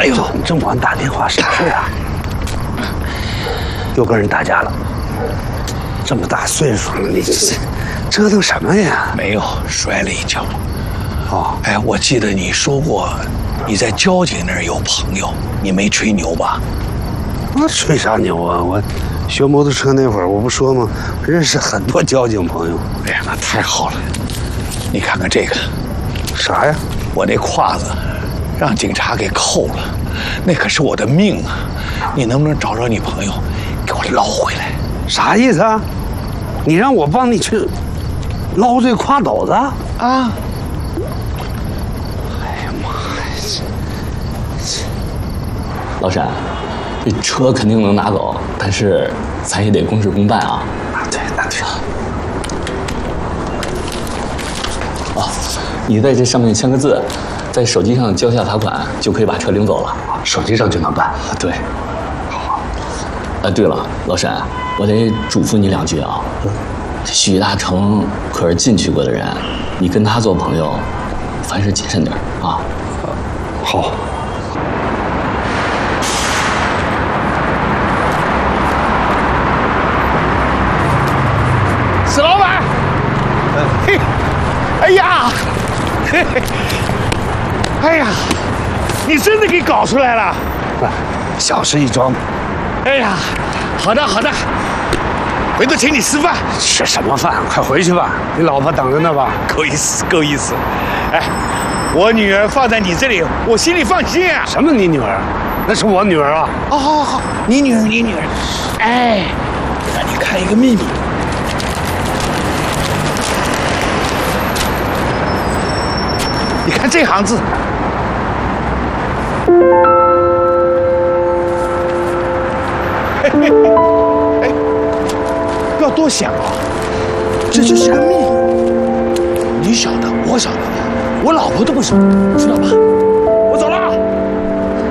哎呦，你这么晚打电话啥事啊？又跟人打架了？这么大岁数了，你折腾什么呀？ 没有，摔了一跤。 哦， 哎，我记得你说过你在交警那儿有朋友，你没吹牛吧？ 我吹啥牛啊？我学摩托车那会儿，我不说吗？认识很多交警朋友。 哎呀，那太好了！你看看这个， 啥呀？ 我那胯子让警察给扣了，那可是我的命啊！你能不能找找你朋友，给我捞回来？ 啥意思啊？你让我帮你去捞这胯斗子啊？哎呀妈呀！ 老沈，这车肯定能拿走，但是咱也得公事公办啊。 对，那对。 啊，你在这上面签个字，在手机上交下罚款，就可以把车领走了。 手机上就能办？ 对。对了，老沈，我得嘱咐你2句啊。许大成可是进去过的人，你跟他做朋友，凡事谨慎点啊。 好。 史老板，嘿，哎呀，嘿嘿，哎呀，你真的给搞出来了！ 小事一桩。 哎呀，好的好的，回头请你吃饭。 吃什么饭？快回去吧，你老婆等着呢吧？ 够意思，够意思。哎，我女儿放在你这里，我心里放心啊。 什么你女儿？那是我女儿啊！ 好，你女儿，你女儿。哎，让你看一个秘密。你看这行字。哎，不要多想啊，这就是个秘密。你晓得，我晓得，我老婆都不晓得，知道吧？